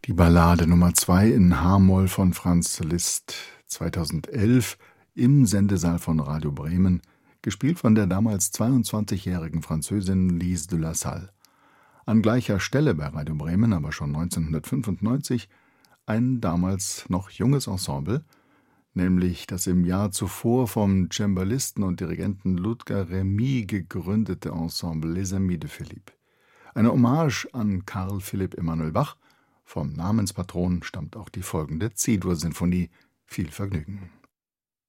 Die Ballade Nummer 2 in H-Moll von Franz Liszt, 2011 im Sendesaal von Radio Bremen, gespielt von der damals 22-jährigen Französin Lise de la Salle. An gleicher Stelle bei Radio Bremen, aber schon 1995, ein damals noch junges Ensemble, nämlich das im Jahr zuvor vom Cembalisten und Dirigenten Ludger Remy gegründete Ensemble Les Amis de Philippe. Eine Hommage an Carl Philipp Emanuel Bach. Vom Namenspatron stammt auch die folgende C-Dur-Sinfonie. Viel Vergnügen.